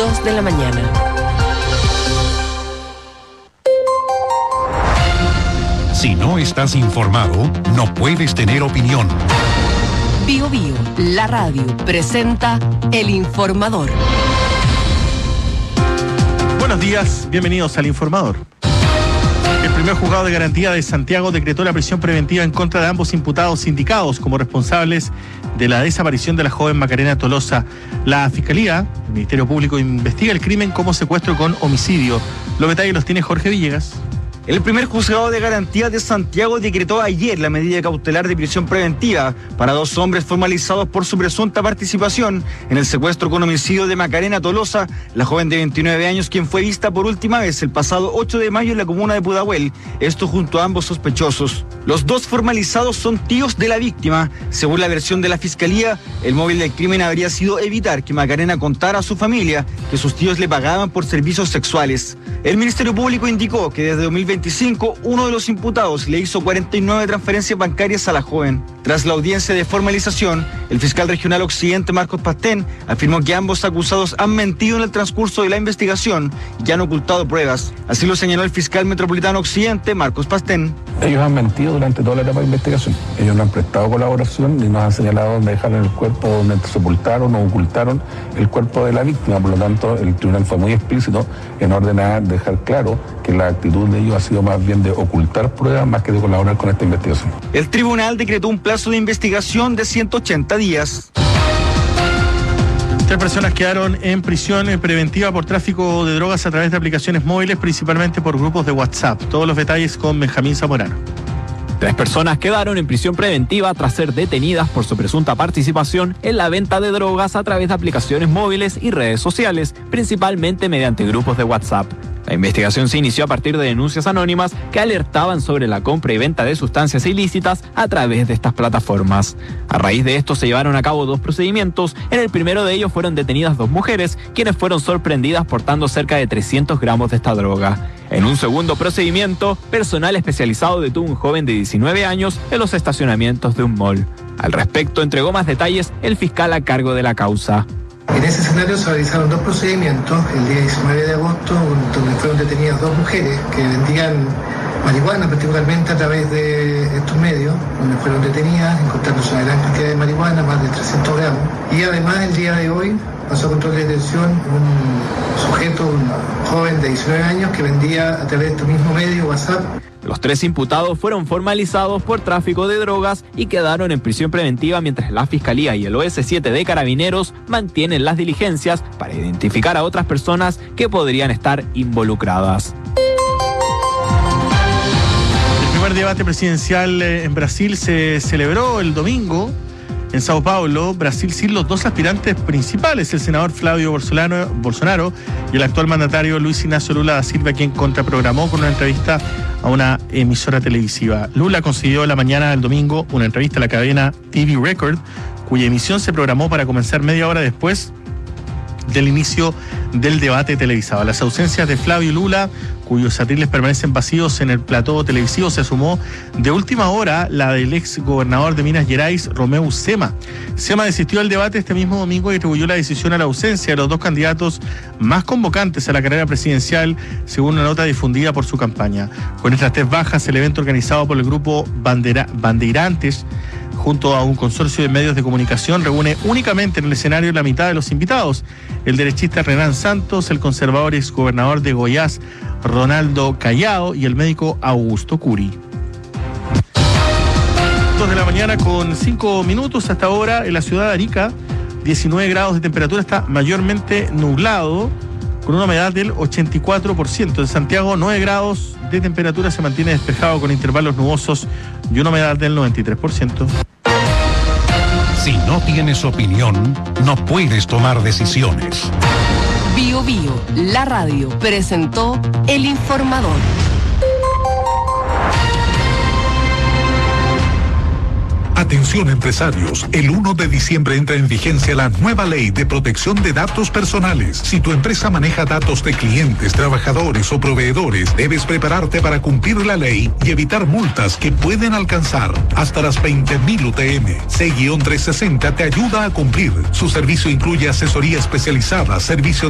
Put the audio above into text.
2 de la mañana. Si no estás informado, no puedes tener opinión. Bio Bio, la radio, presenta El Informador. Buenos días, bienvenidos al Informador. El primer juzgado de garantía de Santiago decretó la prisión preventiva en contra de ambos imputados indicados como responsables de la desaparición de la joven Macarena Tolosa. La Fiscalía, el Ministerio Público, investiga el crimen como secuestro con homicidio. Los detalles los tiene Jorge Villegas. El primer juzgado de garantía de Santiago decretó ayer la medida cautelar de prisión preventiva para dos hombres formalizados por su presunta participación en el secuestro con homicidio de Macarena Tolosa, la joven de 29 años quien fue vista por última vez el pasado 8 de mayo en la comuna de Pudahuel, esto junto a ambos sospechosos. Los dos formalizados son tíos de la víctima. Según la versión de la Fiscalía, el móvil del crimen habría sido evitar que Macarena contara a su familia que sus tíos le pagaban por servicios sexuales. El Ministerio Público indicó que desde 2025 uno de los imputados le hizo 49 transferencias bancarias a la joven. Tras la audiencia de formalización, el fiscal regional Occidente, Marcos Pastén, afirmó que ambos acusados han mentido en el transcurso de la investigación y que han ocultado pruebas. Así lo señaló el fiscal metropolitano Occidente, Marcos Pastén. Ellos han mentido durante toda la etapa de investigación. Ellos no han prestado colaboración ni nos han señalado dónde dejaron el cuerpo, dónde sepultaron o ocultaron el cuerpo de la víctima. Por lo tanto, el tribunal fue muy explícito en ordenar, dejar claro que la actitud de ellos ha sido más bien de ocultar pruebas más que de colaborar con esta investigación. El tribunal decretó un plazo de investigación de 180 días. 3 personas quedaron en prisión preventiva por tráfico de drogas a través de aplicaciones móviles, principalmente por grupos de WhatsApp. Todos los detalles con Benjamín Zamorano. 3 personas quedaron en prisión preventiva tras ser detenidas por su presunta participación en la venta de drogas a través de aplicaciones móviles y redes sociales, principalmente mediante grupos de WhatsApp. La investigación se inició a partir de denuncias anónimas que alertaban sobre la compra y venta de sustancias ilícitas a través de estas plataformas. A raíz de esto se llevaron a cabo 2 procedimientos. En el primero de ellos fueron detenidas 2 mujeres, quienes fueron sorprendidas portando cerca de 300 gramos de esta droga. En un segundo procedimiento, personal especializado detuvo a un joven de 19 años en los estacionamientos de un mall. Al respecto, entregó más detalles el fiscal a cargo de la causa. En ese escenario se realizaron 2 procedimientos, el día 19 de agosto, donde fueron detenidas 2 mujeres que vendían marihuana particularmente a través de estos medios, donde fueron detenidas, encontrándose una gran cantidad de marihuana, más de 300 gramos. Y además el día de hoy pasó a control de detención un sujeto, un joven de 19 años que vendía a través de este mismo medio, WhatsApp. Los 3 imputados fueron formalizados por tráfico de drogas y quedaron en prisión preventiva mientras la Fiscalía y el OS7 de Carabineros mantienen las diligencias para identificar a otras personas que podrían estar involucradas. El primer debate presidencial en Brasil se celebró el domingo en Sao Paulo, Brasil, sin los 2 aspirantes principales, el senador Flavio Bolsonaro y el actual mandatario Luis Ignacio Lula da Silva, quien contraprogramó con una entrevista a una emisora televisiva. Lula concedió la mañana del domingo una entrevista a la cadena TV Record, cuya emisión se programó para comenzar media hora después del inicio del debate televisado. Las ausencias de Flavio y Lula, cuyos atriles permanecen vacíos en el plató televisivo, se sumó de última hora la del ex gobernador de Minas Gerais, Romeu Zema. Zema desistió del debate este mismo domingo y atribuyó la decisión a la ausencia de los 2 candidatos más convocantes a la carrera presidencial, según una nota difundida por su campaña. Con estas 3 bajas, el evento organizado por el grupo Bandeirantes, junto a un consorcio de medios de comunicación, reúne únicamente en el escenario la mitad de los invitados: el derechista Renan Santos, el conservador exgobernador de Goiás, Ronaldo Callao, y el médico Augusto Curi. 2 de la mañana con 5 minutos hasta ahora en la ciudad de Arica, 19 grados de temperatura, está mayormente nublado, con una humedad del 84%. En Santiago, 9 grados de temperatura, se mantiene despejado con intervalos nubosos y una humedad del 93%. Si no tienes opinión, no puedes tomar decisiones. Bio Bio, la radio, presentó El Informador. Atención empresarios, el 1 de diciembre entra en vigencia la nueva ley de protección de datos personales. Si tu empresa maneja datos de clientes, trabajadores o proveedores, debes prepararte para cumplir la ley y evitar multas que pueden alcanzar hasta las 20.000 UTM. C-360 te ayuda a cumplir. Su servicio incluye asesoría especializada, servicio